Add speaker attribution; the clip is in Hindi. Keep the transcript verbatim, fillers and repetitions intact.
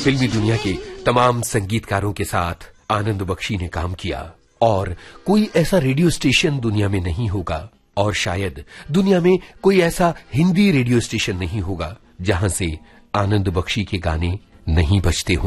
Speaker 1: फिल्मी दुनिया के तमाम संगीतकारों के साथ आनंद बख्शी ने काम किया और कोई ऐसा रेडियो स्टेशन दुनिया में नहीं होगा और शायद दुनिया में कोई ऐसा हिंदी रेडियो स्टेशन नहीं होगा जहां से आनंद बख्शी के गाने नहीं बजते हों।